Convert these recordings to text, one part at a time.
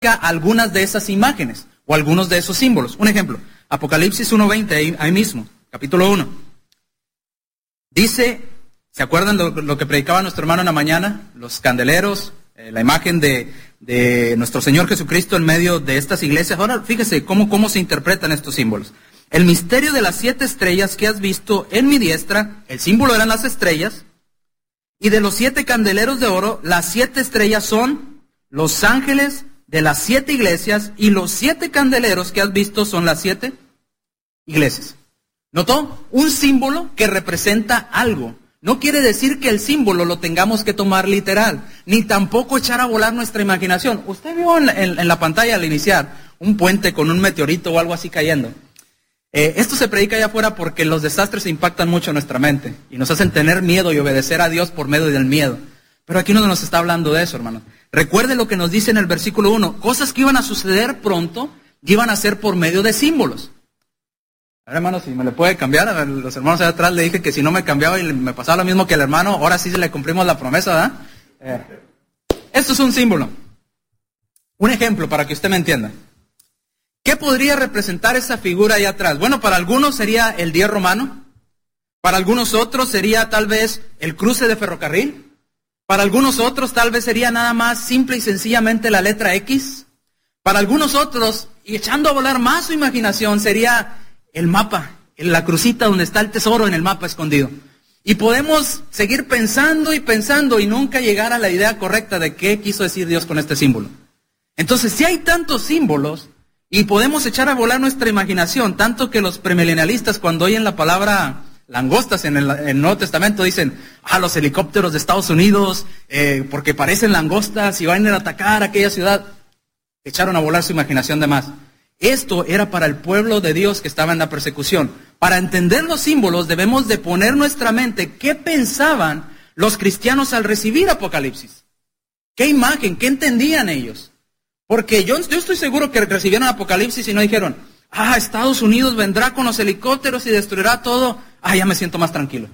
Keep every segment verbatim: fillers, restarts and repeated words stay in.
busca algunas de esas imágenes o algunos de esos símbolos. Un ejemplo, Apocalipsis uno veinte, ahí, ahí mismo, capítulo uno. Dice, ¿se acuerdan lo, lo que predicaba nuestro hermano en la mañana? Los candeleros, eh, la imagen de, de nuestro Señor Jesucristo en medio de estas iglesias. Ahora fíjese cómo, cómo se interpretan estos símbolos. El misterio de las siete estrellas que has visto en mi diestra, el símbolo eran las estrellas, y de los siete candeleros de oro, las siete estrellas son los ángeles de las siete iglesias, y los siete candeleros que has visto son las siete iglesias. ¿Notó? Un símbolo que representa algo. No quiere decir que el símbolo lo tengamos que tomar literal, ni tampoco echar a volar nuestra imaginación. Usted vio en la, en, en la pantalla al iniciar un puente con un meteorito o algo así cayendo. Eh, esto se predica allá afuera porque los desastres impactan mucho nuestra mente y nos hacen tener miedo y obedecer a Dios por medio del miedo. Pero aquí no nos está hablando de eso, hermano. Recuerde lo que nos dice en el versículo uno, cosas que iban a suceder pronto y iban a ser por medio de símbolos. A ver, hermano, si me le puede cambiar, a los hermanos allá atrás le dije que si no me cambiaba y me pasaba lo mismo que el hermano, ahora sí le cumplimos la promesa, ¿verdad? Eh, esto es un símbolo. Un ejemplo para que usted me entienda. ¿Qué podría representar esa figura ahí atrás? Bueno, para algunos sería el diez romano, para algunos otros sería tal vez el cruce de ferrocarril, para algunos otros tal vez sería nada más simple y sencillamente la letra X, para algunos otros, y echando a volar más su imaginación, sería el mapa, la crucita donde está el tesoro en el mapa escondido. Y podemos seguir pensando y pensando y nunca llegar a la idea correcta de qué quiso decir Dios con este símbolo. Entonces, si hay tantos símbolos, y podemos echar a volar nuestra imaginación, tanto que los premilenialistas cuando oyen la palabra langostas en el, en el Nuevo Testamento dicen, ah, los helicópteros de Estados Unidos, eh, porque parecen langostas y van a ir a atacar a aquella ciudad. Echaron a volar su imaginación de más. Esto era para el pueblo de Dios que estaba en la persecución. Para entender los símbolos debemos de poner nuestra mente qué pensaban los cristianos al recibir Apocalipsis. ¿Qué imagen? ¿Qué entendían ellos? Porque yo, yo estoy seguro que recibieron Apocalipsis y no dijeron, ah, Estados Unidos vendrá con los helicópteros y destruirá todo. Ah, ya me siento más tranquilo.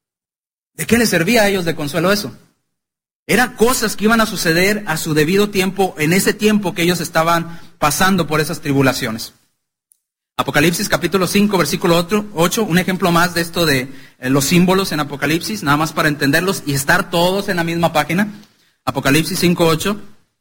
¿De qué les servía a ellos de consuelo eso? Eran cosas que iban a suceder a su debido tiempo, en ese tiempo que ellos estaban pasando por esas tribulaciones. Apocalipsis capítulo cinco, versículo ocho, un ejemplo más de esto de eh, los símbolos en Apocalipsis, nada más para entenderlos y estar todos en la misma página. Apocalipsis cinco, ocho.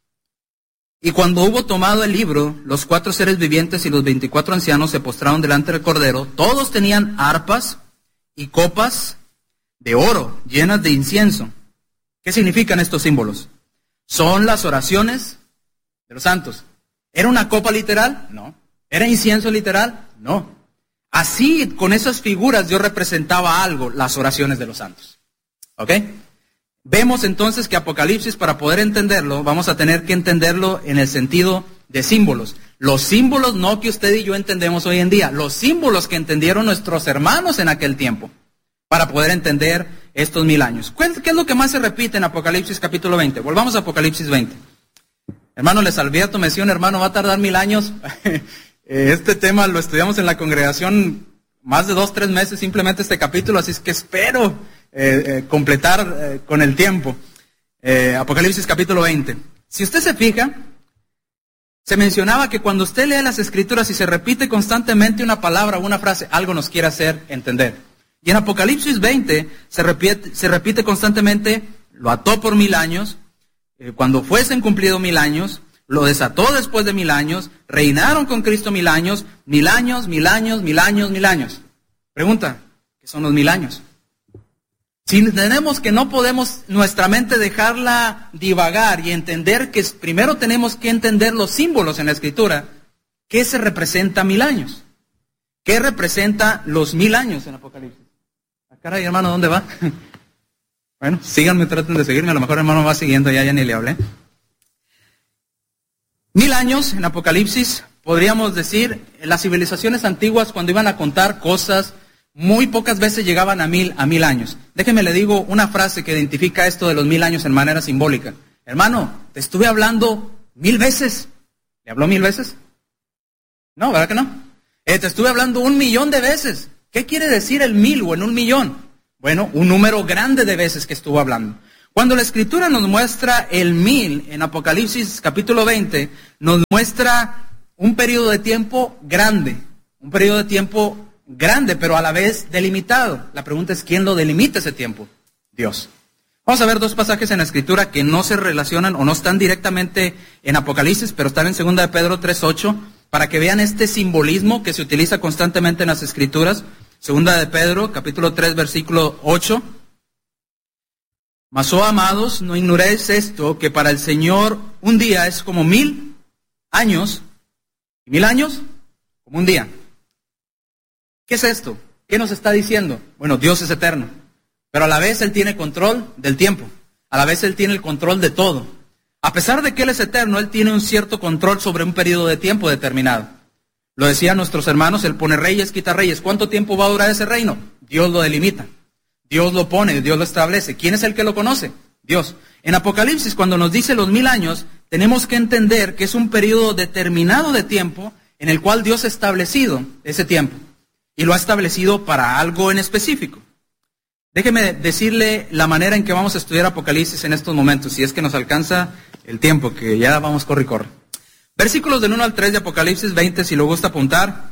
Y cuando hubo tomado el libro, los cuatro seres vivientes y los veinticuatro ancianos se postraron delante del Cordero. Todos tenían arpas y copas de oro llenas de incienso. ¿Qué significan estos símbolos? Son las oraciones de los santos. ¿Era una copa literal? No. ¿Era incienso literal? No. Así, con esas figuras, Dios representaba algo, las oraciones de los santos. ¿Ok? Vemos entonces que Apocalipsis, para poder entenderlo, vamos a tener que entenderlo en el sentido de símbolos. Los símbolos no que usted y yo entendemos hoy en día, los símbolos que entendieron nuestros hermanos en aquel tiempo, para poder entender estos mil años. ¿Qué es lo que más se repite en Apocalipsis capítulo veinte? Volvamos a Apocalipsis veinte. Hermano, les advierto, me decía un hermano, va a tardar mil años. Este tema lo estudiamos en la congregación más de dos, tres meses, simplemente este capítulo, así es que espero eh, eh, completar eh, con el tiempo. Eh, Apocalipsis capítulo veinte. Si usted se fija, se mencionaba que cuando usted lee las Escrituras y se repite constantemente una palabra o una frase, algo nos quiere hacer entender. Y en Apocalipsis veinte se repite, se repite constantemente, lo ató por mil años, eh, cuando fuesen cumplidos mil años, lo desató después de mil años, reinaron con Cristo mil años, mil años, mil años, mil años, mil años. Pregunta, ¿qué son los mil años? Si entendemos que no podemos nuestra mente dejarla divagar y entender que primero tenemos que entender los símbolos en la Escritura, ¿qué se representa mil años? ¿Qué representa los mil años en Apocalipsis? Ah, caray, hermano, ¿dónde va? Bueno, síganme, traten de seguirme, a lo mejor hermano va siguiendo, ya, ya ni le hablé. Mil años en Apocalipsis, podríamos decir, las civilizaciones antiguas cuando iban a contar cosas, muy pocas veces llegaban a mil, a mil años. Déjeme le digo una frase que identifica esto de los mil años en manera simbólica. Hermano, te estuve hablando mil veces. ¿Le habló mil veces? No, ¿verdad que no? Eh, te estuve hablando un millón de veces. ¿Qué quiere decir el mil o en un millón? Bueno, un número grande de veces que estuvo hablando. Cuando la Escritura nos muestra el mil en Apocalipsis capítulo veinte, nos muestra un periodo de tiempo grande, un periodo de tiempo grande, pero a la vez delimitado. La pregunta es, ¿quién lo delimita ese tiempo? Dios. Vamos a ver dos pasajes en la Escritura que no se relacionan o no están directamente en Apocalipsis, pero están en segunda de Pedro tres ocho, para que vean este simbolismo que se utiliza constantemente en las Escrituras. segunda de Pedro, capítulo tres, versículo ocho. Mas, oh amados, no ignoréis esto, que para el Señor un día es como mil años, y mil años como un día. ¿Qué es esto? ¿Qué nos está diciendo? Bueno, Dios es eterno, pero a la vez Él tiene control del tiempo, a la vez Él tiene el control de todo. A pesar de que Él es eterno, Él tiene un cierto control sobre un periodo de tiempo determinado. Lo decían nuestros hermanos, Él pone reyes, quita reyes. ¿Cuánto tiempo va a durar ese reino? Dios lo delimita, Dios lo pone, Dios lo establece. ¿Quién es el que lo conoce? Dios. En Apocalipsis, cuando nos dice los mil años, tenemos que entender que es un periodo determinado de tiempo en el cual Dios ha establecido ese tiempo. Y lo ha establecido para algo en específico. Déjeme decirle la manera en que vamos a estudiar Apocalipsis en estos momentos, si es que nos alcanza el tiempo, que ya vamos corre y corre. Versículos del uno al tres de Apocalipsis veinte, si lo gusta apuntar.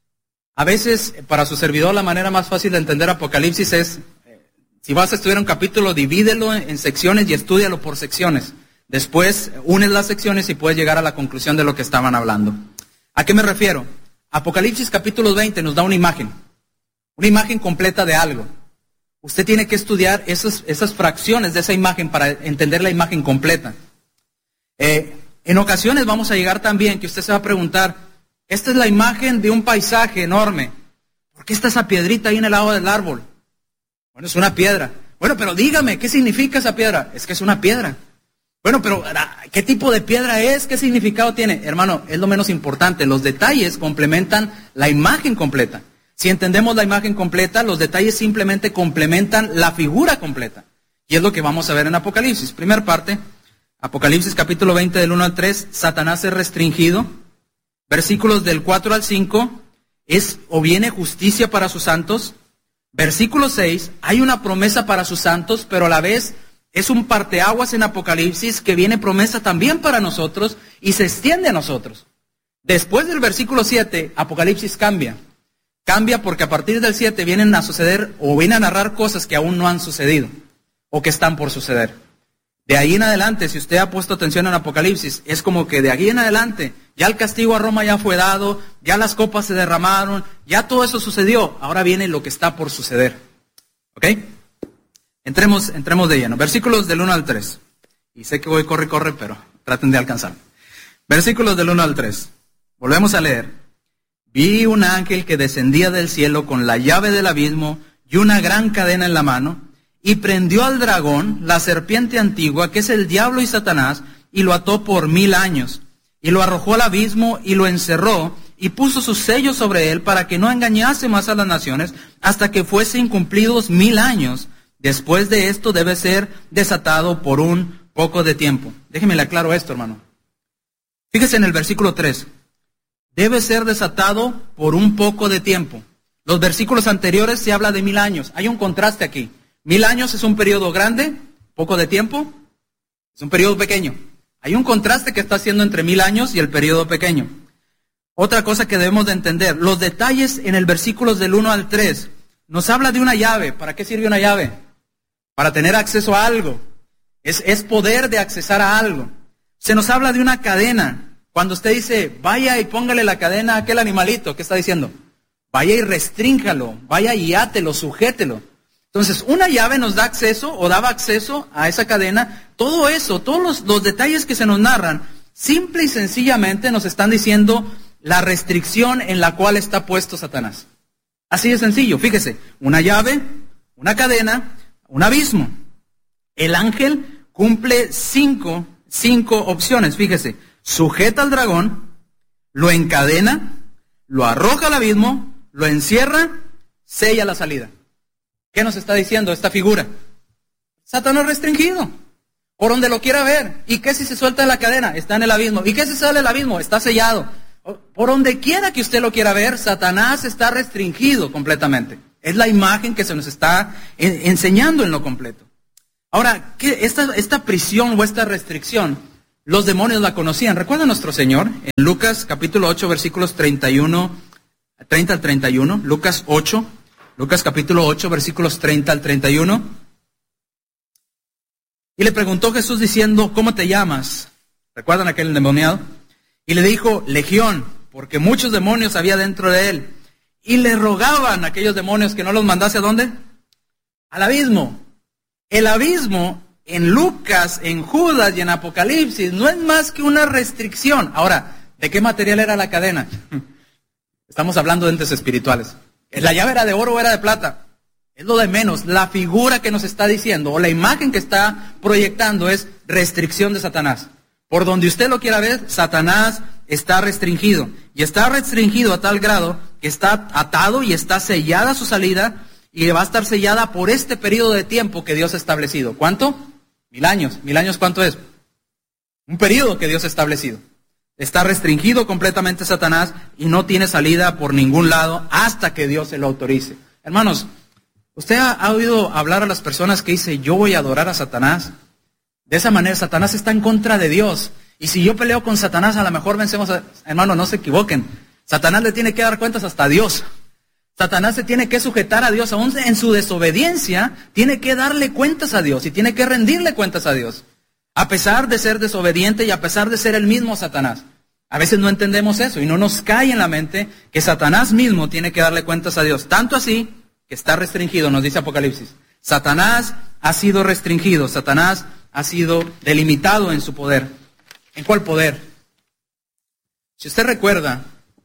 A veces, para su servidor, la manera más fácil de entender Apocalipsis es, si vas a estudiar un capítulo, divídelo en secciones y estúdialo por secciones. Después, unes las secciones y puedes llegar a la conclusión de lo que estaban hablando. ¿A qué me refiero? Apocalipsis capítulo veinte nos da una imagen, una imagen completa de algo. Usted tiene que estudiar esas, esas fracciones de esa imagen para entender la imagen completa. Eh, en ocasiones vamos a llegar también que usted se va a preguntar, esta es la imagen de un paisaje enorme. ¿Por qué está esa piedrita ahí en el lado del árbol? Bueno, es una piedra. Bueno, pero dígame, ¿qué significa esa piedra? Es que es una piedra. Bueno, pero ¿qué tipo de piedra es? ¿Qué significado tiene? Hermano, es lo menos importante. Los detalles complementan la imagen completa. Si entendemos la imagen completa, los detalles simplemente complementan la figura completa. Y es lo que vamos a ver en Apocalipsis. Primer parte, Apocalipsis capítulo veinte del uno al tres, Satanás es restringido. Versículos del cuatro al cinco, es o viene justicia para sus santos. Versículo seis, hay una promesa para sus santos, pero a la vez es un parteaguas en Apocalipsis que viene promesa también para nosotros y se extiende a nosotros. Después del versículo siete, Apocalipsis cambia. Cambia porque a partir del siete vienen a suceder o vienen a narrar cosas que aún no han sucedido o que están por suceder. De ahí en adelante, si usted ha puesto atención en Apocalipsis, es como que de ahí en adelante, ya el castigo a Roma ya fue dado, ya las copas se derramaron, ya todo eso sucedió. Ahora viene lo que está por suceder. ¿Ok? Entremos, entremos de lleno. Versículos del uno al tres. Y sé que voy corre, corre, pero traten de alcanzar. Versículos del uno al tres. Volvemos a leer. Vi un ángel que descendía del cielo con la llave del abismo y una gran cadena en la mano, y prendió al dragón, la serpiente antigua, que es el diablo y Satanás, y lo ató por mil años, y lo arrojó al abismo y lo encerró, y puso sus sellos sobre él para que no engañase más a las naciones, hasta que fuesen cumplidos mil años. Después de esto debe ser desatado por un poco de tiempo. Déjeme le aclaro esto, hermano. Fíjese en el versículo tres. Debe ser desatado por un poco de tiempo. Los versículos anteriores se habla de mil años. Hay un contraste aquí. Mil años es un periodo grande, poco de tiempo, es un periodo pequeño. Hay un contraste que está haciendo entre mil años y el periodo pequeño. Otra cosa que debemos de entender, los detalles en el versículos del uno al tres, nos habla de una llave. ¿Para qué sirve una llave? Para tener acceso a algo. Es, es poder de accesar a algo. Se nos habla de una cadena. Cuando usted dice, vaya y póngale la cadena a aquel animalito, ¿qué está diciendo? Vaya y restrínjalo, vaya y átelo, sujételo. Entonces, una llave nos da acceso o daba acceso a esa cadena. Todo eso, todos los, los detalles que se nos narran, simple y sencillamente nos están diciendo la restricción en la cual está puesto Satanás. Así de sencillo, fíjese, una llave, una cadena, un abismo. El ángel cumple cinco, cinco opciones, fíjese. Sujeta al dragón, lo encadena, lo arroja al abismo, lo encierra, sella la salida. ¿Qué nos está diciendo esta figura? Satanás restringido, por donde lo quiera ver. ¿Y qué si se suelta de la cadena? Está en el abismo. ¿Y qué si sale del abismo? Está sellado. Por donde quiera que usted lo quiera ver, Satanás está restringido completamente. Es la imagen que se nos está enseñando en lo completo. Ahora, ¿qué, esta, esta prisión o esta restricción, los demonios la conocían. ¿Recuerda nuestro Señor? En Lucas capítulo ocho, versículos treinta y uno, treinta al treinta y uno. Lucas ocho, Lucas capítulo ocho, versículos treinta al treinta y uno. Y le preguntó Jesús diciendo, ¿cómo te llamas? ¿Recuerdan aquel endemoniado? Y le dijo, Legión, porque muchos demonios había dentro de él. Y le rogaban a aquellos demonios que no los mandase ¿a dónde? Al abismo. El abismo en Lucas, en Judas y en Apocalipsis no es más que una restricción. Ahora, ¿de qué material era la cadena? Estamos hablando de entes espirituales. ¿La llave era de oro o era de plata? Es lo de menos. La figura que nos está diciendo o la imagen que está proyectando es restricción de Satanás. Por donde usted lo quiera ver, Satanás está restringido. Y está restringido a tal grado que está atado y está sellada su salida y va a estar sellada por este periodo de tiempo que Dios ha establecido. ¿Cuánto? Mil años. ¿Mil años cuánto es? Un periodo que Dios ha establecido. Está restringido completamente Satanás y no tiene salida por ningún lado hasta que Dios se lo autorice. Hermanos, ¿usted ha, ha oído hablar a las personas que dicen, yo voy a adorar a Satanás? De esa manera, Satanás está en contra de Dios. Y si yo peleo con Satanás, a lo mejor vencemos a... Hermanos, no se equivoquen. Satanás le tiene que dar cuentas hasta a Dios. Satanás se tiene que sujetar a Dios, aún en su desobediencia, tiene que darle cuentas a Dios y tiene que rendirle cuentas a Dios. A pesar de ser desobediente y a pesar de ser el mismo Satanás. A veces no entendemos eso y no nos cae en la mente que Satanás mismo tiene que darle cuentas a Dios. Tanto así que está restringido, nos dice Apocalipsis. Satanás ha sido restringido, Satanás ha sido delimitado en su poder. ¿En cuál poder? Si usted recuerda,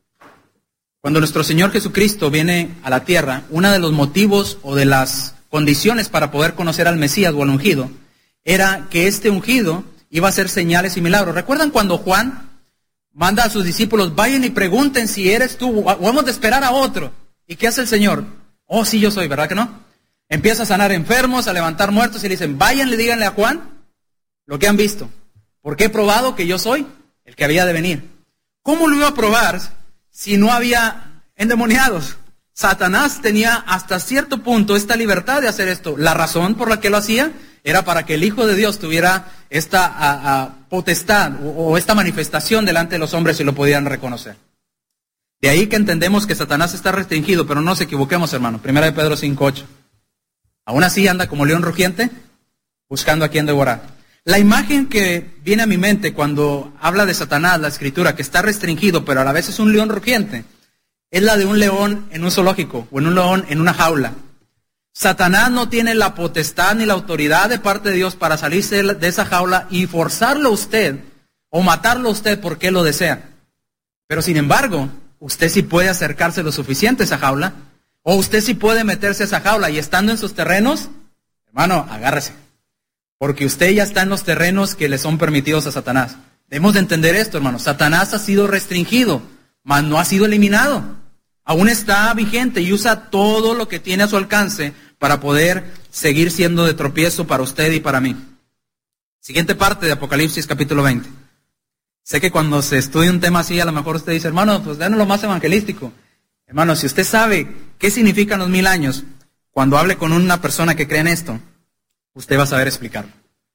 cuando nuestro Señor Jesucristo viene a la tierra, uno de los motivos o de las condiciones para poder conocer al Mesías o al ungido, era que este ungido iba a hacer señales y milagros. ¿Recuerdan cuando Juan manda a sus discípulos, vayan y pregunten si eres tú o hemos de esperar a otro? ¿Y qué hace el Señor? Oh, sí, yo soy, ¿verdad que no? Empieza a sanar enfermos, a levantar muertos y le dicen, vayan y díganle a Juan lo que han visto. Porque he probado que yo soy el que había de venir. ¿Cómo lo iba a probar si no había endemoniados? Satanás tenía hasta cierto punto esta libertad de hacer esto. La razón por la que lo hacía era para que el Hijo de Dios tuviera esta a, a, potestad o, o esta manifestación delante de los hombres y lo pudieran reconocer. De ahí que entendemos que Satanás está restringido, pero no nos equivoquemos, hermano. Primera de Pedro cinco ocho. Aún así anda como león rugiente, buscando a quien devorar. La imagen que viene a mi mente cuando habla de Satanás, la Escritura, que está restringido, pero a la vez es un león rugiente, es la de un león en un zoológico o en un león en una jaula. Satanás no tiene la potestad ni la autoridad de parte de Dios para salirse de esa jaula y forzarlo a usted o matarlo a usted porque él lo desea. Pero sin embargo, usted sí puede acercarse lo suficiente a esa jaula, o usted sí puede meterse a esa jaula y estando en sus terrenos, hermano, agárrese. Porque usted ya está en los terrenos que le son permitidos a Satanás. Debemos de entender esto, hermano. Satanás ha sido restringido, mas no ha sido eliminado. Aún está vigente y usa todo lo que tiene a su alcance para poder seguir siendo de tropiezo para usted y para mí. Siguiente parte de Apocalipsis capítulo veinte. Sé que cuando se estudia un tema así, a lo mejor usted dice, hermano, pues dénos lo más evangelístico. Hermano, si usted sabe qué significan los mil años, cuando hable con una persona que cree en esto, usted va a saber explicarlo.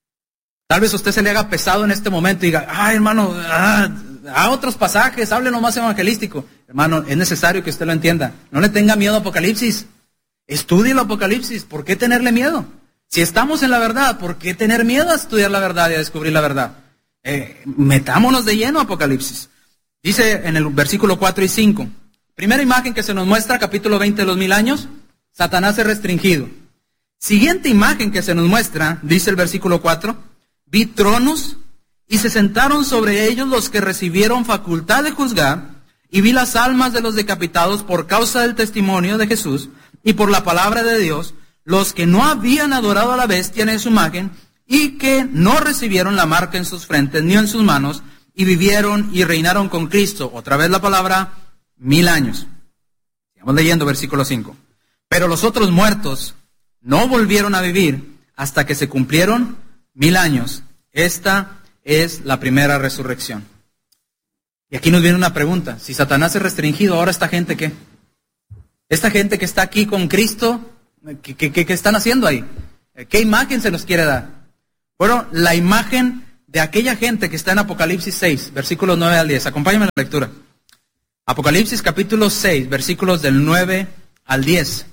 Tal vez a usted se le haga pesado en este momento y diga, ah, hermano, ah, a otros pasajes, hable lo más evangelístico. Hermano, es necesario que usted lo entienda. No le tenga miedo a Apocalipsis. Estudie el Apocalipsis. ¿Por qué tenerle miedo? Si estamos en la verdad, ¿por qué tener miedo a estudiar la verdad y a descubrir la verdad? Eh, metámonos de lleno a Apocalipsis. Dice en el versículo cuatro y cinco. Primera imagen que se nos muestra, capítulo veinte de los mil años, Satanás es restringido. Siguiente imagen que se nos muestra, dice el versículo cuatro, vi tronos y se sentaron sobre ellos los que recibieron facultad de juzgar, y vi las almas de los decapitados por causa del testimonio de Jesús y por la palabra de Dios, los que no habían adorado a la bestia ni a su imagen, y que no recibieron la marca en sus frentes ni en sus manos, y vivieron y reinaron con Cristo, otra vez la palabra, mil años. Sigamos leyendo versículo cinco. Pero los otros muertos no volvieron a vivir hasta que se cumplieron mil años. Esta es la primera resurrección. Y aquí nos viene una pregunta. Si Satanás es restringido, ¿ahora esta gente qué? Esta gente que está aquí con Cristo, ¿qué, qué, qué están haciendo ahí? ¿Qué imagen se nos quiere dar? Bueno, la imagen de aquella gente que está en Apocalipsis seis, versículos nueve al diez. Acompáñame en la lectura. Apocalipsis capítulo seis, versículos del nueve al diez.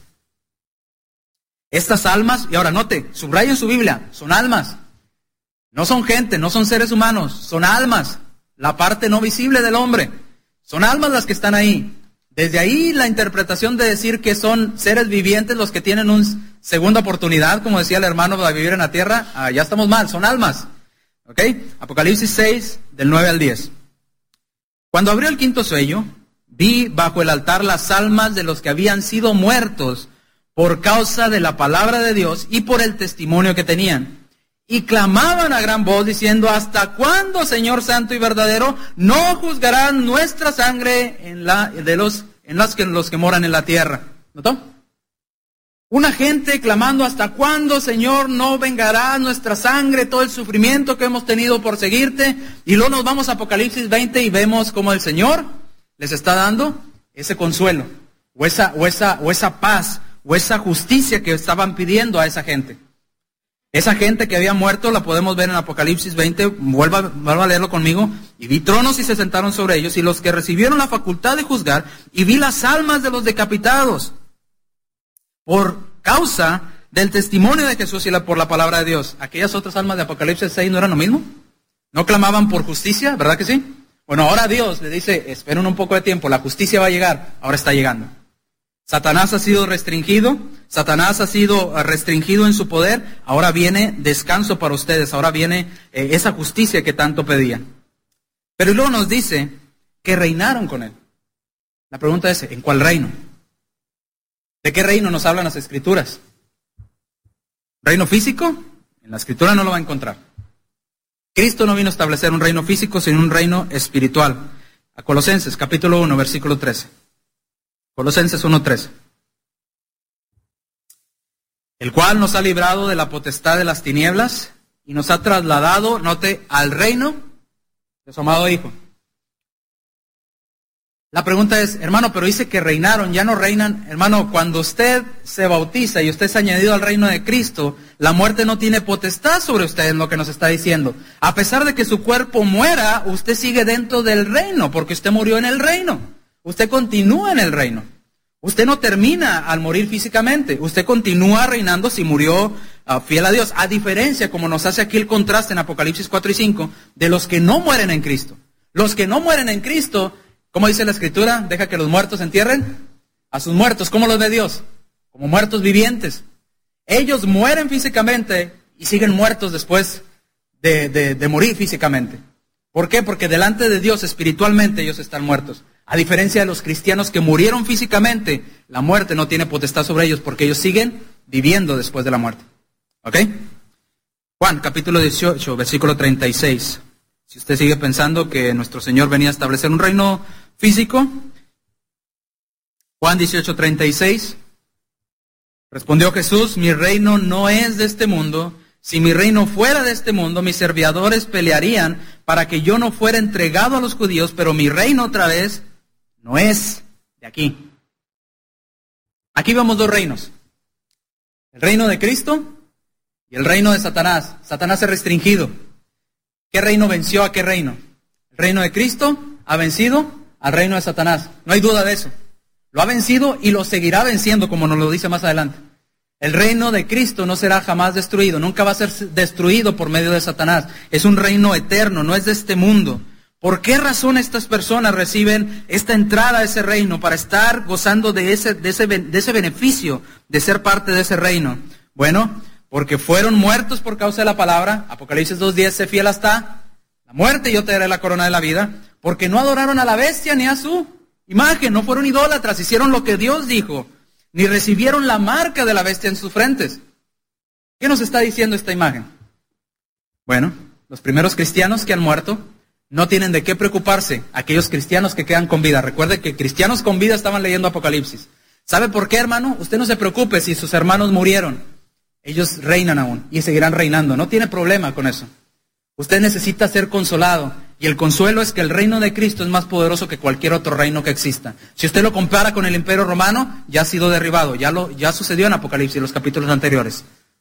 Estas almas, y ahora note, subrayen su Biblia, son almas. No son gente, no son seres humanos, son almas. La parte no visible del hombre. Son almas las que están ahí. Desde ahí la interpretación de decir que son seres vivientes los que tienen una segunda oportunidad, como decía el hermano, para vivir en la tierra, ah, ya estamos mal, son almas. ¿Ok? Apocalipsis seis, del nueve al diez. Cuando abrió el quinto sello, vi bajo el altar las almas de los que habían sido muertos por causa de la palabra de Dios y por el testimonio que tenían. Y clamaban a gran voz diciendo, ¿hasta cuándo, Señor Santo y verdadero, no juzgarán nuestra sangre en la de los en las que los que moran en la tierra? ¿Notó? Una gente clamando, ¿hasta cuándo, Señor, no vengará nuestra sangre, todo el sufrimiento que hemos tenido por seguirte? Y luego nos vamos a Apocalipsis veinte y vemos cómo el Señor les está dando ese consuelo, o esa, o esa, o esa paz, o esa justicia que estaban pidiendo a esa gente. Esa gente que había muerto la podemos ver en Apocalipsis veinte, vuelva, vuelva a leerlo conmigo. Y vi tronos y se sentaron sobre ellos, y los que recibieron la facultad de juzgar, y vi las almas de los decapitados, por causa del testimonio de Jesús y la, por la palabra de Dios. Aquellas otras almas de Apocalipsis seis no eran lo mismo. ¿No clamaban por justicia? ¿Verdad que sí? Bueno, ahora Dios le dice, esperen un poco de tiempo, la justicia va a llegar. Ahora está llegando. Satanás ha sido restringido, Satanás ha sido restringido en su poder, ahora viene descanso para ustedes, ahora viene eh, esa justicia que tanto pedían. Pero luego nos dice que reinaron con él. La pregunta es, ¿en cuál reino? ¿De qué reino nos hablan las Escrituras? ¿Reino físico? En la Escritura no lo va a encontrar. Cristo no vino a establecer un reino físico, sino un reino espiritual. A Colosenses, capítulo uno, versículo trece. Colosenses uno trece. El cual nos ha librado de la potestad de las tinieblas y nos ha trasladado, note, al reino de su amado Hijo. La pregunta es, hermano, pero dice que reinaron, ya no reinan. Hermano, cuando usted se bautiza y usted es añadido al reino de Cristo, la muerte no tiene potestad sobre usted, es lo que nos está diciendo. A pesar de que su cuerpo muera, usted sigue dentro del reino, porque usted murió en el reino. Usted continúa en el reino. Usted no termina al morir físicamente. Usted continúa reinando si murió uh, fiel a Dios. A diferencia, como nos hace aquí el contraste en Apocalipsis cuatro y cinco, de los que no mueren en Cristo. Los que no mueren en Cristo, ¿cómo dice la Escritura? Deja que los muertos entierren a sus muertos. ¿Cómo los ve Dios? Como muertos vivientes. Ellos mueren físicamente y siguen muertos después de, de, de morir físicamente. ¿Por qué? Porque delante de Dios espiritualmente ellos están muertos. A diferencia de los cristianos que murieron físicamente, la muerte no tiene potestad sobre ellos porque ellos siguen viviendo después de la muerte. ¿Ok? Juan, capítulo dieciocho, versículo treinta y seis. Si usted sigue pensando que nuestro Señor venía a establecer un reino físico, Juan dieciocho, treinta y seis. Respondió Jesús, mi reino no es de este mundo. Si mi reino fuera de este mundo, mis servidores pelearían para que yo no fuera entregado a los judíos, pero mi reino otra vez no es de aquí. Aquí vemos dos reinos. El reino de Cristo y el reino de Satanás. Satanás es restringido. ¿Qué reino venció a qué reino? El reino de Cristo ha vencido al reino de Satanás. No hay duda de eso. Lo ha vencido y lo seguirá venciendo, como nos lo dice más adelante. El reino de Cristo no será jamás destruido, nunca va a ser destruido por medio de Satanás. Es un reino eterno, no es de este mundo. ¿Por qué razón estas personas reciben esta entrada a ese reino para estar gozando de ese, de ese, de ese beneficio de ser parte de ese reino? Bueno, porque fueron muertos por causa de la palabra. Apocalipsis dos diez, sé fiel hasta la muerte y yo te daré la corona de la vida. Porque no adoraron a la bestia ni a su imagen, no fueron idólatras, hicieron lo que Dios dijo. Ni recibieron la marca de la bestia en sus frentes. ¿Qué nos está diciendo esta imagen? Bueno, los primeros cristianos que han muerto no tienen de qué preocuparse. Aquellos cristianos que quedan con vida. Recuerde que cristianos con vida estaban leyendo Apocalipsis. ¿Sabe por qué, hermano? Usted no se preocupe si sus hermanos murieron. Ellos reinan aún y seguirán reinando. No tiene problema con eso. Usted necesita ser consolado. Y el consuelo es que el reino de Cristo es más poderoso que cualquier otro reino que exista. Si usted lo compara con el imperio romano, ya ha sido derribado. Ya, lo, ya sucedió en Apocalipsis, en los capítulos anteriores.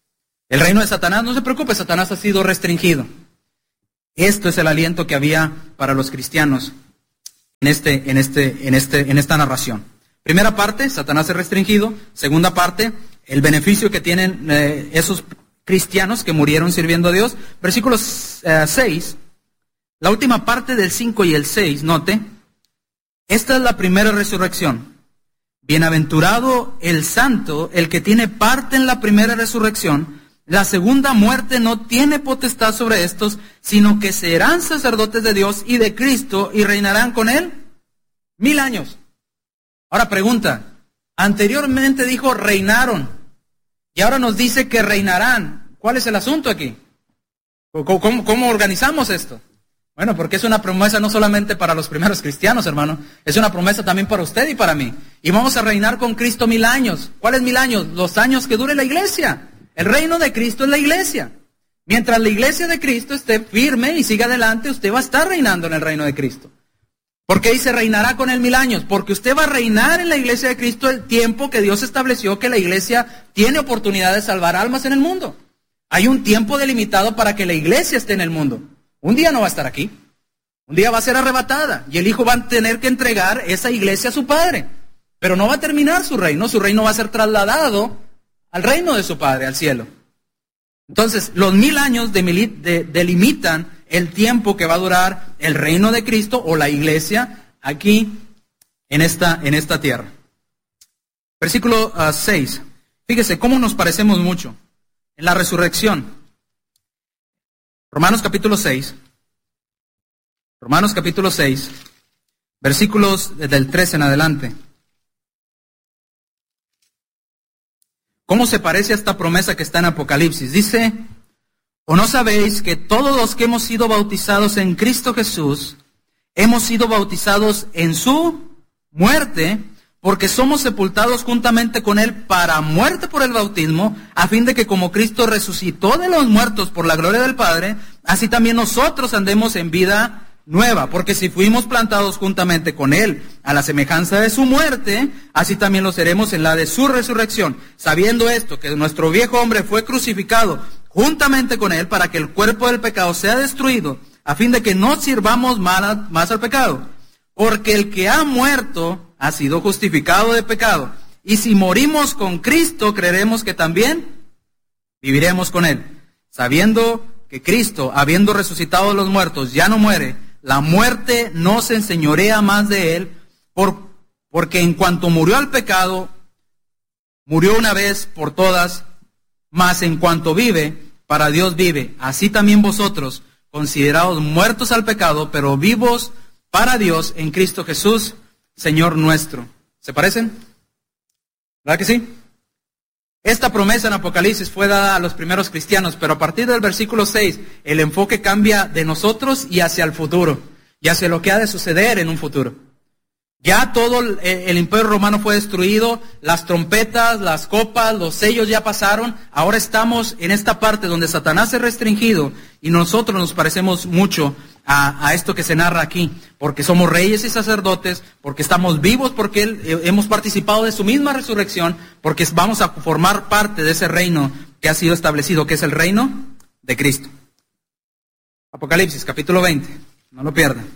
El reino de Satanás, no se preocupe, Satanás ha sido restringido. Esto es el aliento que había para los cristianos en, este, en, este, en, este, en esta narración. Primera parte, Satanás es restringido. Segunda parte, el beneficio que tienen eh, esos cristianos que murieron sirviendo a Dios. Versículos eh, seis, la última parte del cinco y el seis, note, esta es la primera resurrección. Bienaventurado el santo, el que tiene parte en la primera resurrección. La segunda muerte no tiene potestad sobre estos, sino que serán sacerdotes de Dios y de Cristo y reinarán con él mil años. Ahora pregunta, anteriormente dijo reinaron y ahora nos dice que reinarán. ¿Cuál es el asunto aquí? ¿Cómo, cómo, cómo organizamos esto? Bueno, porque es una promesa no solamente para los primeros cristianos, hermano, es una promesa también para usted y para mí. Y vamos a reinar con Cristo mil años. ¿Cuáles mil años? Los años que dure la iglesia. El reino de Cristo es la iglesia. Mientras la iglesia de Cristo esté firme y siga adelante, usted va a estar reinando en el reino de Cristo. ¿Por qué dice reinará con él mil años? Porque usted va a reinar en la iglesia de Cristo el tiempo que Dios estableció que la iglesia tiene oportunidad de salvar almas en el mundo. Hay un tiempo delimitado para que la iglesia esté en el mundo. Un día no va a estar aquí. Un día va a ser arrebatada y el hijo va a tener que entregar esa iglesia a su padre. Pero no va a terminar su reino, su reino va a ser trasladado al reino de su padre, al cielo. Entonces, los mil años de, de, delimitan el tiempo que va a durar el reino de Cristo o la iglesia aquí en esta, en esta tierra. Versículo uh, seis. Fíjese cómo nos parecemos mucho en la resurrección. Romanos capítulo seis. Romanos capítulo seis. Versículos del trece en adelante. ¿Cómo se parece a esta promesa que está en Apocalipsis? Dice, ¿o no sabéis que todos los que hemos sido bautizados en Cristo Jesús, hemos sido bautizados en su muerte, porque somos sepultados juntamente con Él para muerte por el bautismo, a fin de que como Cristo resucitó de los muertos por la gloria del Padre, así también nosotros andemos en vida nueva, porque si fuimos plantados juntamente con Él a la semejanza de su muerte, así también lo seremos en la de su resurrección, sabiendo esto, que nuestro viejo hombre fue crucificado juntamente con Él para que el cuerpo del pecado sea destruido, a fin de que no sirvamos más al pecado, porque el que ha muerto ha sido justificado de pecado, y si morimos con Cristo, creeremos que también viviremos con Él, sabiendo que Cristo, habiendo resucitado de los muertos, ya no muere. La muerte no se enseñorea más de él, por, porque en cuanto murió al pecado, murió una vez por todas, mas en cuanto vive, para Dios vive. Así también vosotros, considerados muertos al pecado, pero vivos para Dios en Cristo Jesús, Señor nuestro. ¿Se parecen? ¿Verdad que sí? Esta promesa en Apocalipsis fue dada a los primeros cristianos, pero a partir del versículo seis, el enfoque cambia de nosotros y hacia el futuro, y hacia lo que ha de suceder en un futuro. Ya todo el, el imperio romano fue destruido, las trompetas, las copas, los sellos ya pasaron, ahora estamos en esta parte donde Satanás es restringido, y nosotros nos parecemos mucho a, a esto que se narra aquí, porque somos reyes y sacerdotes, porque estamos vivos, porque él, eh, hemos participado de su misma resurrección, porque vamos a formar parte de ese reino que ha sido establecido, que es el reino de Cristo. Apocalipsis, capítulo veinte, no lo pierdan.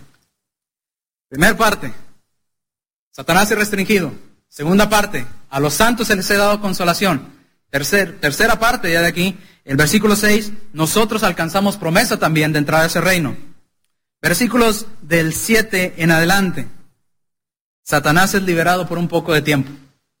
Primera parte, Satanás es restringido. Segunda parte, a los santos se les ha dado consolación. Tercer, tercera parte, ya de aquí, el versículo seis, nosotros alcanzamos promesa también de entrar a ese reino. Versículos del siete en adelante. Satanás es liberado por un poco de tiempo,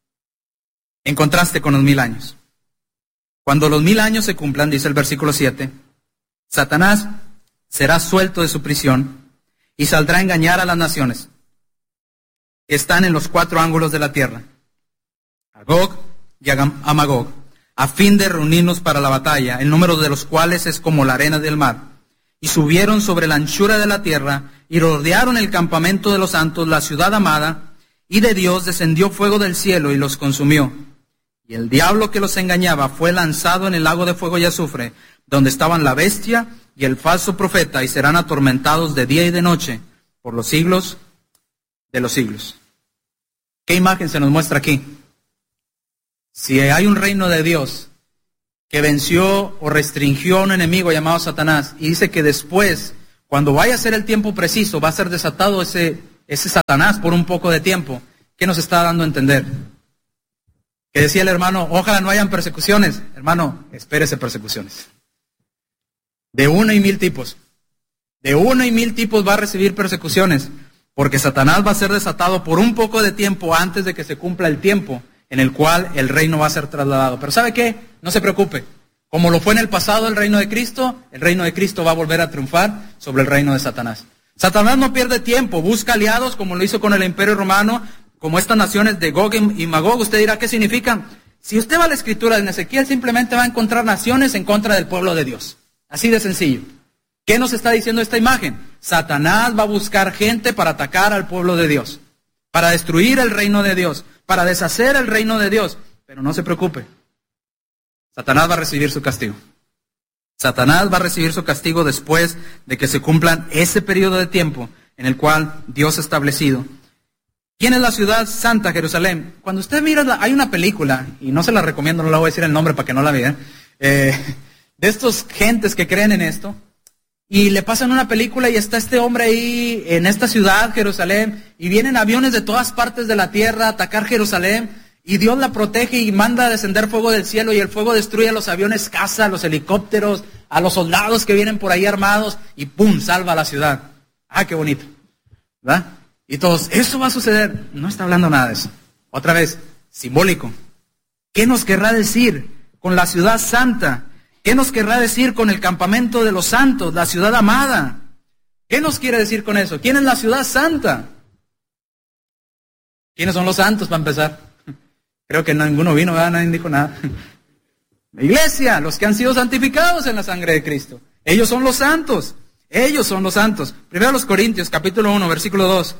en contraste con los mil años. Cuando los mil años se cumplan, dice el versículo siete, Satanás será suelto de su prisión y saldrá a engañar a las naciones que están en los cuatro ángulos de la tierra, a Gog y a Magog, a fin de reunirnos para la batalla, el número de los cuales es como la arena del mar. Y subieron sobre la anchura de la tierra, y rodearon el campamento de los santos, la ciudad amada, y de Dios descendió fuego del cielo y los consumió. Y el diablo que los engañaba fue lanzado en el lago de fuego y azufre, donde estaban la bestia y el falso profeta, y serán atormentados de día y de noche, por los siglos de los siglos. ¿Qué imagen se nos muestra aquí? Si hay un reino de Dios que venció o restringió a un enemigo llamado Satanás, y dice que después, cuando vaya a ser el tiempo preciso, va a ser desatado ese, ese Satanás por un poco de tiempo. ¿Qué nos está dando a entender? Que decía el hermano, ojalá no hayan persecuciones. Hermano, espérese persecuciones. De uno y mil tipos. De uno y mil tipos va a recibir persecuciones, porque Satanás va a ser desatado por un poco de tiempo antes de que se cumpla el tiempo en el cual el reino va a ser trasladado. Pero ¿sabe qué? No se preocupe. Como lo fue en el pasado el reino de Cristo, el reino de Cristo va a volver a triunfar sobre el reino de Satanás. Satanás no pierde tiempo, busca aliados como lo hizo con el Imperio Romano, como estas naciones de Gog y Magog. Usted dirá, ¿qué significan? Si usted va a la escritura de Ezequiel, simplemente va a encontrar naciones en contra del pueblo de Dios. Así de sencillo. ¿Qué nos está diciendo esta imagen? Satanás va a buscar gente para atacar al pueblo de Dios, para destruir el reino de Dios, para deshacer el reino de Dios. Pero no se preocupe, Satanás va a recibir su castigo. Satanás va a recibir su castigo después de que se cumplan ese periodo de tiempo en el cual Dios ha establecido. ¿Quién es la ciudad santa, Jerusalén? Cuando usted mira, la, hay una película, y no se la recomiendo, no le voy a decir el nombre para que no la vean, eh, de estos gentes que creen en esto, y le pasan una película y está este hombre ahí en esta ciudad, Jerusalén, y vienen aviones de todas partes de la tierra a atacar Jerusalén, y Dios la protege y manda a descender fuego del cielo, y el fuego destruye a los aviones caza, a los helicópteros, a los soldados que vienen por ahí armados, y ¡pum!, salva a la ciudad. ¡Ah, qué bonito! ¿Verdad? Y todos, eso va a suceder. No está hablando nada de eso. Otra vez, simbólico. ¿Qué nos querrá decir con la ciudad santa? ¿Qué nos querrá decir con el campamento de los santos, la ciudad amada? ¿Qué nos quiere decir con eso? ¿Quién es la ciudad santa? ¿Quiénes son los santos para empezar? Creo que ninguno vino, ¿verdad? Nadie dijo nada. La iglesia, los que han sido santificados en la sangre de Cristo. Ellos son los santos. Ellos son los santos. Primero a los Corintios, capítulo uno, versículo dos.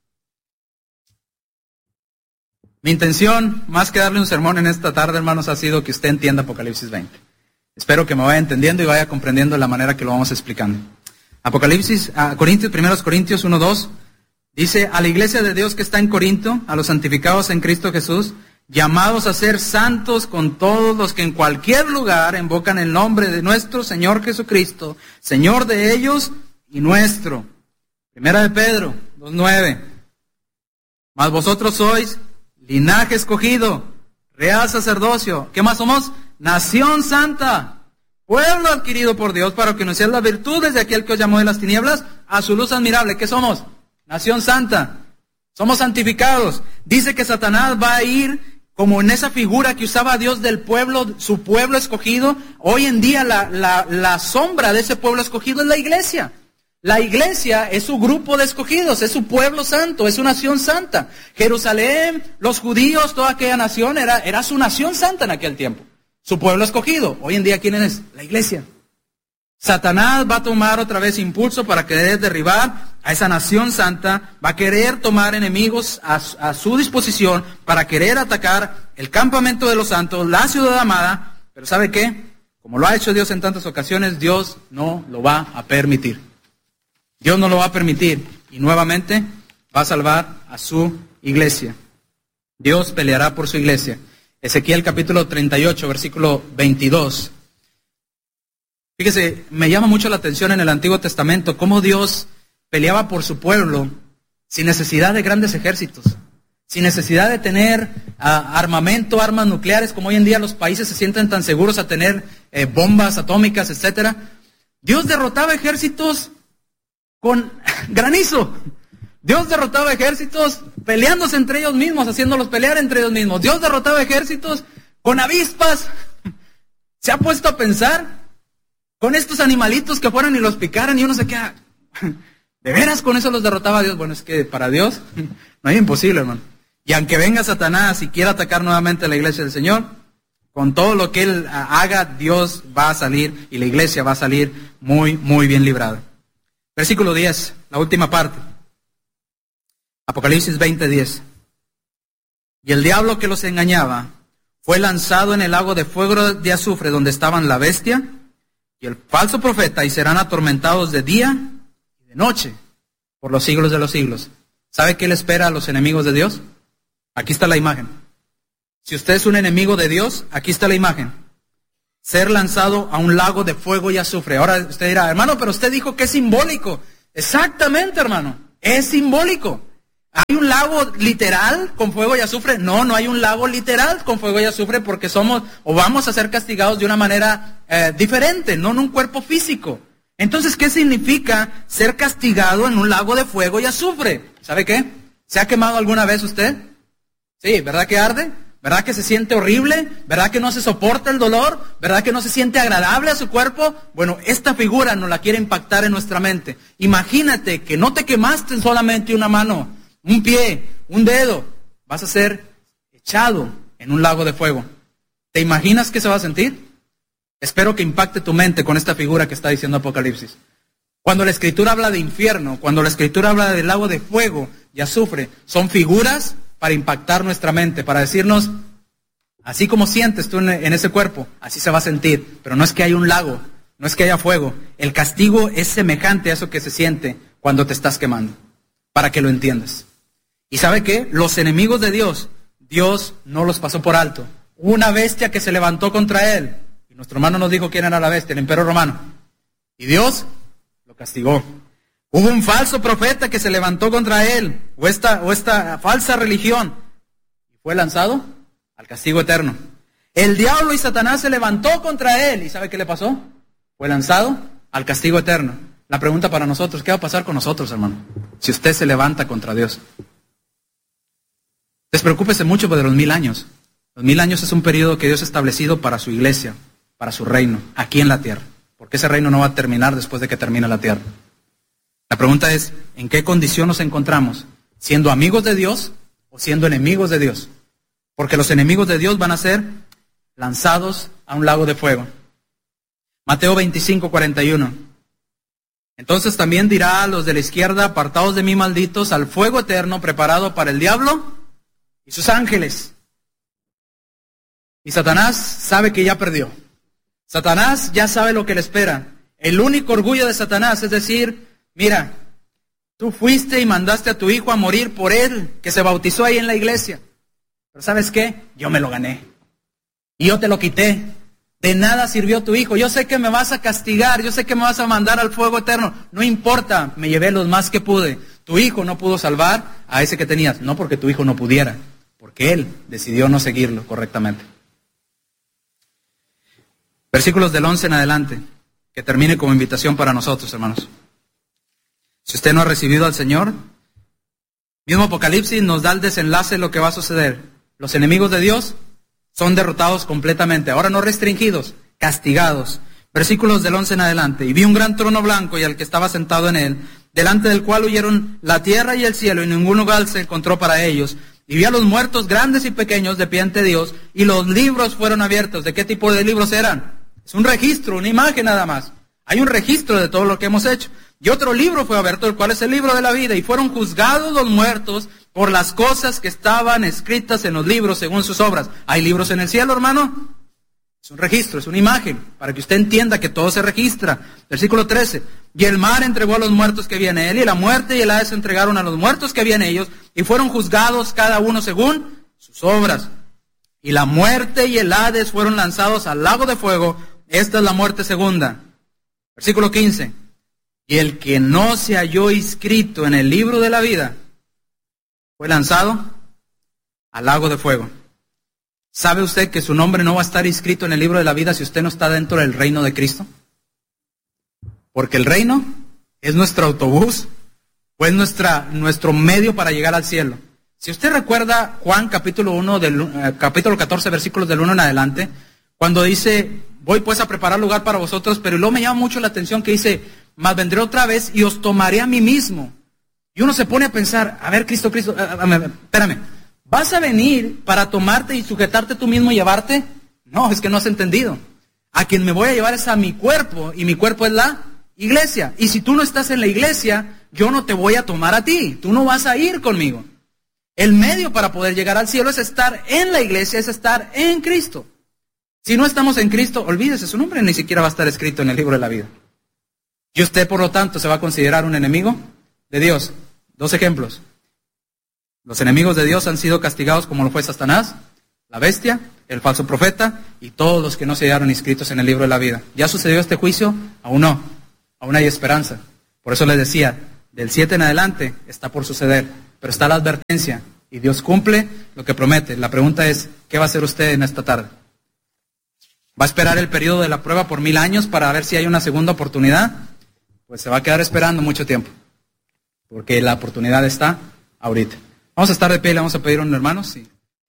Mi intención, más que darle un sermón en esta tarde, hermanos, ha sido que usted entienda Apocalipsis veinte. Espero que me vaya entendiendo y vaya comprendiendo la manera que lo vamos explicando. Apocalipsis, a Corintios, primeros Corintios uno, dos, dice, a la iglesia de Dios que está en Corinto, a los santificados en Cristo Jesús, llamados a ser santos con todos los que en cualquier lugar invocan el nombre de nuestro Señor Jesucristo, Señor de ellos y nuestro. Primera de Pedro, dos, nueve. Mas vosotros sois linaje escogido, real sacerdocio. ¿Qué más somos? Nación santa, pueblo adquirido por Dios para que anunciéis las virtudes de aquel que os llamó de las tinieblas a su luz admirable. ¿Qué somos? Nación santa. Somos santificados. Dice que Satanás va a ir como en esa figura que usaba Dios del pueblo, su pueblo escogido. Hoy en día la, la, la sombra de ese pueblo escogido es la iglesia. La iglesia es su grupo de escogidos, es su pueblo santo, es su nación santa. Jerusalén, los judíos, toda aquella nación era, era su nación santa en aquel tiempo. Su pueblo escogido. Hoy en día, ¿quién es? La iglesia. Satanás va a tomar otra vez impulso para querer derribar a esa nación santa, va a querer tomar enemigos a, a su disposición para querer atacar el campamento de los santos, la ciudad amada. Pero ¿sabe qué? Como lo ha hecho Dios en tantas ocasiones, Dios no lo va a permitir. Dios no lo va a permitir y nuevamente va a salvar a su iglesia. Dios peleará por su iglesia. Ezequiel capítulo treinta y ocho, versículo veintidós. Fíjese, me llama mucho la atención en el Antiguo Testamento cómo Dios peleaba por su pueblo sin necesidad de grandes ejércitos, sin necesidad de tener uh, armamento, armas nucleares, como hoy en día los países se sienten tan seguros a tener eh, bombas atómicas, etcétera. Dios derrotaba ejércitos con granizo. Dios derrotaba ejércitos peleándose entre ellos mismos, haciéndolos pelear entre ellos mismos. Dios derrotaba ejércitos con avispas. ¿Se ha puesto a pensar? Con estos animalitos que fueran y los picaran y uno se queda, ¿de veras con eso los derrotaba Dios? Bueno, es que para Dios no hay imposible, hermano. Y aunque venga Satanás y quiera atacar nuevamente a la iglesia del Señor, con todo lo que él haga, Dios va a salir y la iglesia va a salir muy, muy bien librada. Versículo diez, la última parte. Apocalipsis veinte, diez. Y el diablo que los engañaba fue lanzado en el lago de fuego de azufre donde estaban la bestia y el falso profeta, y serán atormentados de día y de noche por los siglos de los siglos. ¿Sabe qué le espera a los enemigos de Dios? Aquí está la imagen. Si usted es un enemigo de Dios, aquí está la imagen. ser lanzado a un lago de fuego y azufre. Ahora usted dirá, hermano, pero usted dijo que es simbólico. Exactamente, hermano, es simbólico. ¿Hay un lago literal con fuego y azufre? No, no hay un lago literal con fuego y azufre porque somos o vamos a ser castigados de una manera eh, diferente, no en un cuerpo físico. Entonces, ¿qué significa ser castigado en un lago de fuego y azufre? ¿Sabe qué? ¿Se ha quemado alguna vez usted? Sí, ¿verdad que arde? ¿Verdad que se siente horrible? ¿Verdad que no se soporta el dolor? ¿Verdad que no se siente agradable a su cuerpo? Bueno, esta figura nos la quiere impactar en nuestra mente. Imagínate que no te quemaste en solamente una mano, un pie, un dedo. Vas a ser echado en un lago de fuego. ¿Te imaginas qué se va a sentir? Espero que impacte tu mente con esta figura que está diciendo Apocalipsis. Cuando la Escritura habla de infierno, cuando la Escritura habla del lago de fuego y azufre, son figuras para impactar nuestra mente, para decirnos, así como sientes tú en, en ese cuerpo, así se va a sentir. Pero no es que haya un lago, no es que haya fuego. El castigo es semejante a eso que se siente cuando te estás quemando, para que lo entiendas. ¿Y sabe qué? Los enemigos de Dios, Dios no los pasó por alto. Una bestia que se levantó contra él. Y nuestro hermano nos dijo quién era la bestia, el imperio romano. Y Dios lo castigó. Hubo un falso profeta que se levantó contra él, o esta, o esta falsa religión, y fue lanzado al castigo eterno. El diablo y Satanás se levantó contra él, ¿y sabe qué le pasó? Fue lanzado al castigo eterno. La pregunta para nosotros, ¿qué va a pasar con nosotros, hermano? Si usted se levanta contra Dios. Despreocúpese mucho de los mil años. Los mil años es un periodo que Dios ha establecido para su iglesia, para su reino, aquí en la tierra. Porque ese reino no va a terminar después de que termine la tierra. La pregunta es, ¿en qué condición nos encontramos? ¿Siendo amigos de Dios o siendo enemigos de Dios? Porque los enemigos de Dios van a ser lanzados a un lago de fuego. Mateo veinticinco, cuarenta y uno. Entonces también dirá a los de la izquierda, apartados de mí, malditos, al fuego eterno preparado para el diablo y sus ángeles. Y Satanás sabe que ya perdió. Satanás ya sabe lo que le espera. El único orgullo de Satanás es decir, mira, tú fuiste y mandaste a tu hijo a morir por él, que se bautizó ahí en la iglesia. Pero ¿sabes qué? Yo me lo gané. Y yo te lo quité. De nada sirvió tu hijo. Yo sé que me vas a castigar, yo sé que me vas a mandar al fuego eterno. No importa, me llevé los más que pude. Tu hijo no pudo salvar a ese que tenías. No porque tu hijo no pudiera, porque él decidió no seguirlo correctamente. Versículos del once en adelante, que termine como invitación para nosotros, hermanos. Si usted no ha recibido al Señor, mismo Apocalipsis nos da el desenlace de lo que va a suceder. Los enemigos de Dios son derrotados completamente, ahora no restringidos, castigados. Versículos del once en adelante. Y vi un gran trono blanco y al que estaba sentado en él, delante del cual huyeron la tierra y el cielo, y ningún lugar se encontró para ellos. Y vi a los muertos grandes y pequeños de pie ante Dios, y los libros fueron abiertos. ¿De qué tipo de libros eran? Es un registro, una imagen nada más. Hay un registro de todo lo que hemos hecho. Y otro libro fue abierto, el cual es el libro de la vida, y fueron juzgados los muertos por las cosas que estaban escritas en los libros según sus obras. ¿Hay libros en el cielo, hermano? Es un registro, es una imagen, para que usted entienda que todo se registra. Versículo trece. Y el mar entregó a los muertos que había en él, y la muerte y el Hades entregaron a los muertos que había en ellos, y fueron juzgados cada uno según sus obras. Y la muerte y el Hades fueron lanzados al lago de fuego. Esta es la muerte segunda. Versículo quince. Y el que no se halló inscrito en el libro de la vida fue lanzado al lago de fuego. ¿Sabe usted que su nombre no va a estar inscrito en el libro de la vida si usted no está dentro del reino de Cristo? Porque el reino es nuestro autobús, o es nuestra, nuestro medio para llegar al cielo. Si usted recuerda Juan capítulo uno, del, eh, capítulo catorce, versículos del uno en adelante, cuando dice, voy pues a preparar lugar para vosotros, pero luego me llama mucho la atención que dice, mas vendré otra vez y os tomaré a mí mismo. Y uno se pone a pensar, a ver, Cristo, Cristo, a, a, a, espérame, ¿vas a venir para tomarte y sujetarte tú mismo y llevarte? No, es que no has entendido. A quien me voy a llevar es a mi cuerpo, y mi cuerpo es la iglesia. Y si tú no estás en la iglesia, yo no te voy a tomar a ti, tú no vas a ir conmigo. El medio para poder llegar al cielo es estar en la iglesia, es estar en Cristo. Si no estamos en Cristo, olvídese, su nombre ni siquiera va a estar escrito en el libro de la vida. Y usted, por lo tanto, se va a considerar un enemigo de Dios. Dos ejemplos. Los enemigos de Dios han sido castigados como lo fue Satanás, la bestia, el falso profeta y todos los que no se hallaron inscritos en el libro de la vida. ¿Ya sucedió este juicio? Aún no. Aún hay esperanza. Por eso les decía, del siete en adelante está por suceder, pero está la advertencia y Dios cumple lo que promete. La pregunta es, ¿qué va a hacer usted en esta tarde? ¿Va a esperar el periodo de la prueba por mil años para ver si hay una segunda oportunidad? Pues se va a quedar esperando mucho tiempo, porque la oportunidad está ahorita. Vamos a estar de pie y le vamos a pedir a unos hermanos. Sí.